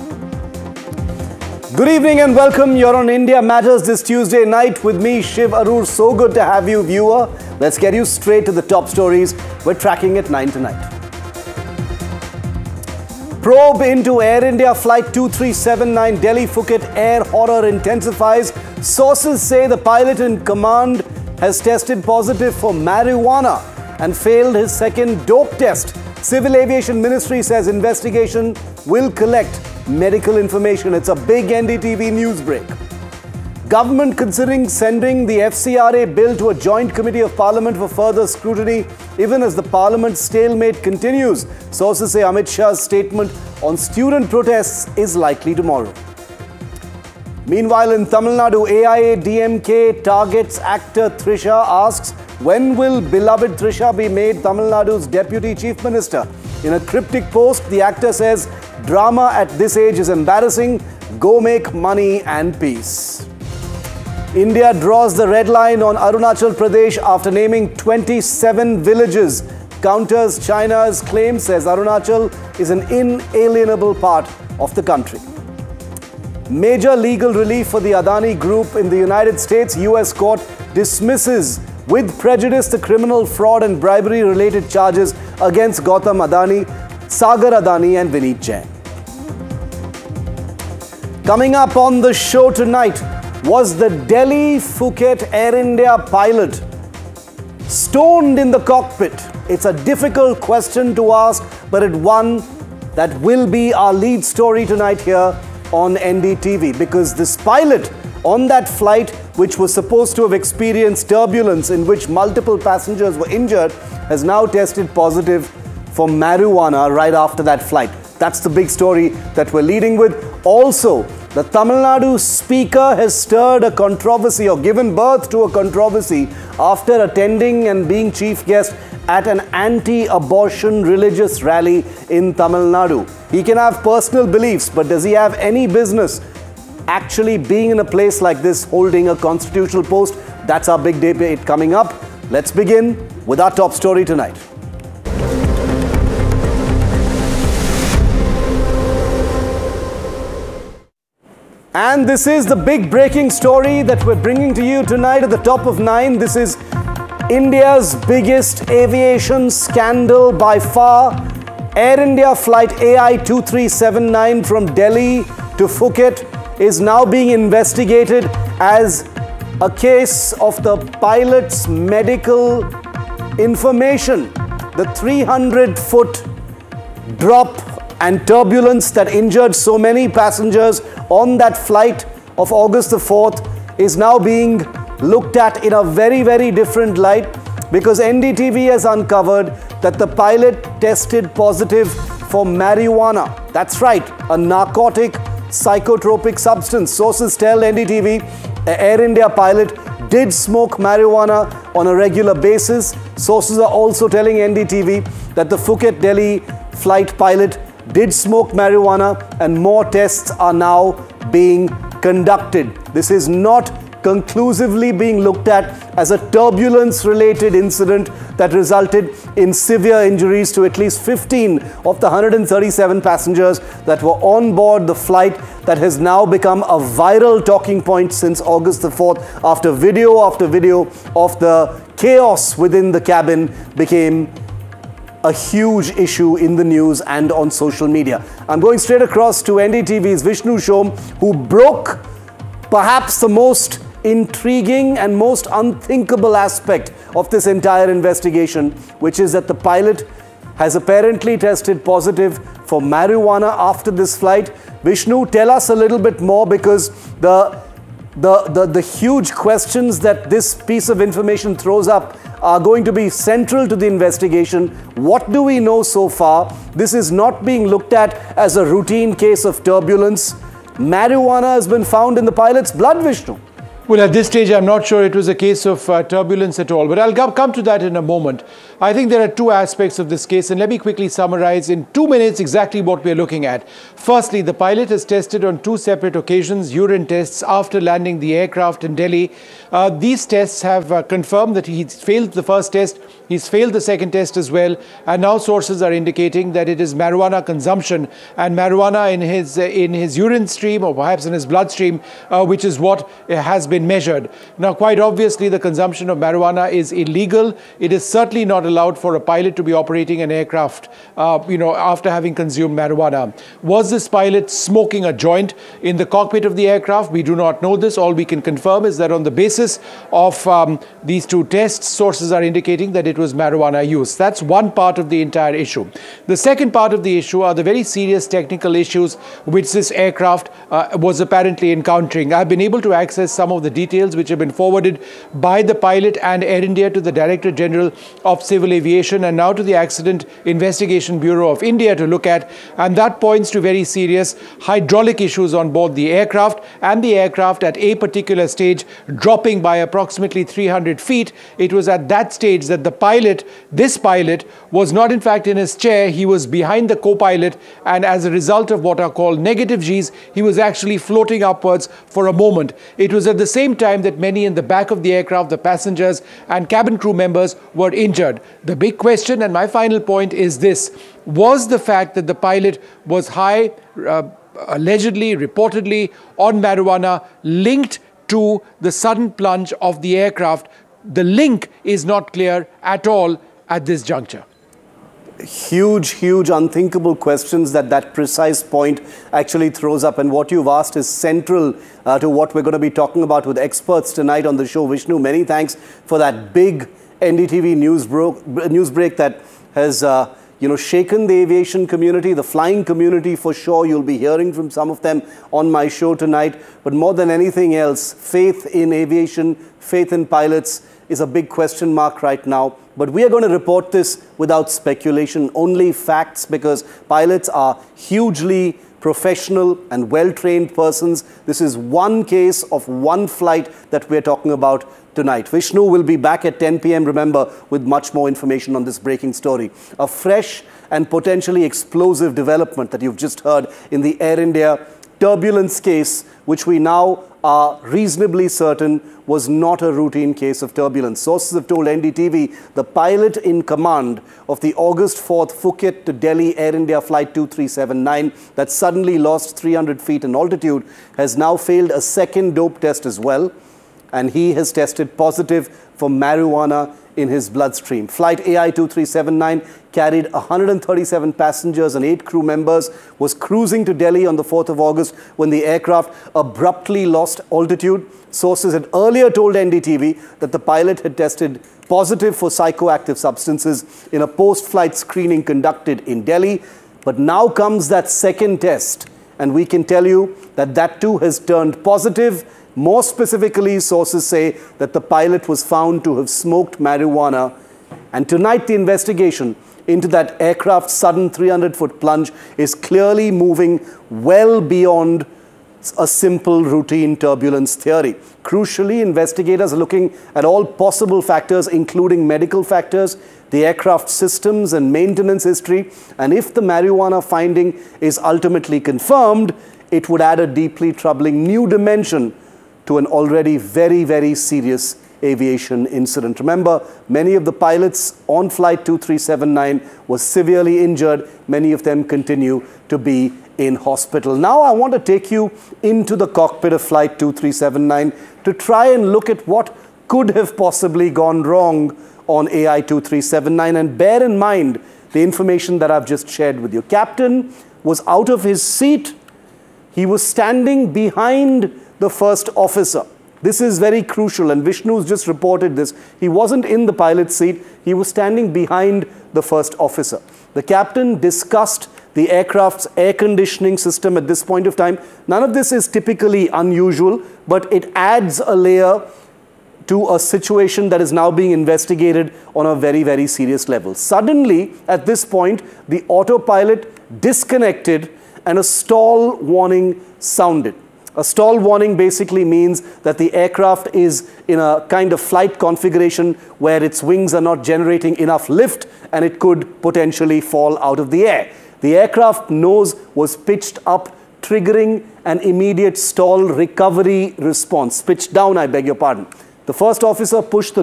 Good evening and welcome. You're on India Matters this Tuesday night with me, Shiv Arur. So good to have you, viewer. Let's get you straight to the top stories we're tracking at 9 tonight. Probe into Air India Flight 2379 Delhi-Phuket air horror intensifies. Sources say the pilot in command has tested positive for marijuana and failed his second dope test. Civil Aviation Ministry says investigation will collect medical information. It's a big NDTV news break. Government considering sending the FCRA bill to a joint committee of parliament for further scrutiny, even as the parliament stalemate continues. Sources say Amit Shah's statement on student protests is likely tomorrow. Meanwhile, in Tamil Nadu, AIADMK targets actor Trisha, asks, when will beloved Trisha be made Tamil Nadu's Deputy Chief Minister? In a cryptic post, the actor says, drama at this age is embarrassing. Go make money and peace. India draws the red line on Arunachal Pradesh after naming 27 villages. Counters China's claim, says Arunachal is an inalienable part of the country. Major legal relief for the Adani Group in the United States. US court dismisses with prejudice the criminal fraud and bribery related charges against Gautam Adani, Sagar Adani and Vineet Jain. Coming up on the show tonight, was the Delhi-Phuket Air India pilot stoned in the cockpit? It's a difficult question to ask, but it's one that will be our lead story tonight here on NDTV, because this pilot on that flight, which was supposed to have experienced turbulence in which multiple passengers were injured, has now tested positive for marijuana right after that flight. That's the big story that we're leading with. Also, the Tamil Nadu speaker has stirred a controversy or given birth to a controversy after attending and being chief guest at an anti-abortion religious rally in Tamil Nadu. He can have personal beliefs, but does he have any business actually being in a place like this, holding a constitutional post? That's our big debate coming up. Let's begin with our top story tonight. And this is the big breaking story that we're bringing to you tonight at the top of 9. This is India's biggest aviation scandal by far. Air India flight AI 2379 from Delhi to Phuket is now being investigated as a case of the pilot's medical information. The 300-foot drop and turbulence that injured so many passengers on that flight of August the 4th is now being looked at in a very, very different light, because NDTV has uncovered that the pilot tested positive for marijuana. That's right, a narcotic psychotropic substance. Sources tell NDTV the Air India pilot did smoke marijuana on a regular basis. Sources are also telling NDTV that the Phuket-Delhi flight pilot did smoke marijuana and more tests are now being conducted. This is not conclusively being looked at as a turbulence-related incident that resulted in severe injuries to at least 15 of the 137 passengers that were on board the flight that has now become a viral talking point since August the 4th, after video of the chaos within the cabin became a huge issue in the news and on social media. I'm going straight across to NDTV's Vishnu Shom, who broke perhaps the most intriguing and most unthinkable aspect of this entire investigation, which is that the pilot has apparently tested positive for marijuana after this flight. Vishnu, tell us a little bit more, because the huge questions that this piece of information throws up are going to be central to the investigation. What do we know so far? This is not being looked at as a routine case of turbulence. Marijuana has been found in the pilot's blood, Vishnu. Well, at this stage, I'm not sure it was a case of turbulence at all, but I'll come to that in a moment. I think there are two aspects of this case, and let me quickly summarize in 2 minutes exactly what we're looking at. Firstly, the pilot has tested on 2 separate occasions urine tests after landing the aircraft in Delhi. These tests have confirmed that he's failed the first test, he's failed the second test as well, and now sources are indicating that it is marijuana consumption and marijuana in his urine stream, or perhaps in his bloodstream, which is what has been measured. Now, quite obviously, the consumption of marijuana is illegal. It is certainly not allowed for a pilot to be operating an aircraft, after having consumed marijuana. Was this pilot smoking a joint in the cockpit of the aircraft? We do not know this. All we can confirm is that on the basis of these 2 tests, sources are indicating that it was marijuana use. That's one part of the entire issue. The second part of the issue are the very serious technical issues which this aircraft was apparently encountering. I've been able to access some of the details which have been forwarded by the pilot and Air India to the Director General of Civil Aviation and now to the Accident Investigation Bureau of India to look at, and that points to very serious hydraulic issues on board the aircraft, and the aircraft at a particular stage dropping by approximately 300 feet. It was at that stage that this pilot was not in fact in his chair, he was behind the co-pilot, and as a result of what are called negative Gs, he was actually floating upwards for a moment. It was at the same time that many in the back of the aircraft, the passengers and cabin crew members, were injured. The big question, and my final point, is this: was the fact that the pilot was high, allegedly, reportedly, on marijuana linked to the sudden plunge of the aircraft? The link is not clear at all at this juncture. Huge unthinkable questions that precise point actually throws up, and what you've asked is central to what we're going to be talking about with experts tonight on the show. Vishnu, many thanks for that big NDTV news break that has shaken the aviation community, the flying community for sure. You'll be hearing from some of them on my show tonight, but more than anything else, faith in aviation, faith in pilots is a big question mark right now. But we are going to report this without speculation, only facts, because pilots are hugely professional and well-trained persons. This is one case of one flight that we're talking about tonight. Vishnu will be back at 10 p.m, remember, with much more information on this breaking story. A fresh and potentially explosive development that you've just heard in the Air India turbulence case, which we now are reasonably certain was not a routine case of turbulence. Sources have told NDTV the pilot in command of the August 4th Phuket to Delhi Air India Flight 2379 that suddenly lost 300 feet in altitude has now failed a second dope test as well, and he has tested positive for marijuana in his bloodstream. Flight AI2379 carried 137 passengers and 8 crew members, was cruising to Delhi on the 4th of August when the aircraft abruptly lost altitude. Sources had earlier told NDTV that the pilot had tested positive for psychoactive substances in a post-flight screening conducted in Delhi. But now comes that second test, and we can tell you that that too has turned positive. More specifically, sources say that the pilot was found to have smoked marijuana. And tonight, the investigation into that aircraft's sudden 300-foot plunge is clearly moving well beyond a simple routine turbulence theory. Crucially, investigators are looking at all possible factors, including medical factors, the aircraft systems and maintenance history. And if the marijuana finding is ultimately confirmed, it would add a deeply troubling new dimension to an already very serious aviation incident. Remember, many of the pilots on Flight 2379 were severely injured. Many of them continue to be in hospital. Now I want to take you into the cockpit of Flight 2379 to try and look at what could have possibly gone wrong on AI 2379, and bear in mind the information that I've just shared with you. Captain was out of his seat. He was standing behind the first officer. This is very crucial, and Vishnu's just reported this. He wasn't in the pilot's seat. He was standing behind the first officer. The captain discussed the aircraft's air conditioning system at this point of time. None of this is typically unusual, but it adds a layer to a situation that is now being investigated on a very serious level. Suddenly, at this point, the autopilot disconnected and a stall warning sounded. A stall warning basically means that the aircraft is in a kind of flight configuration where its wings are not generating enough lift and it could potentially fall out of the air. The aircraft nose was pitched up, triggering an immediate stall recovery response. Pitched down, I beg your pardon. The first officer pushed the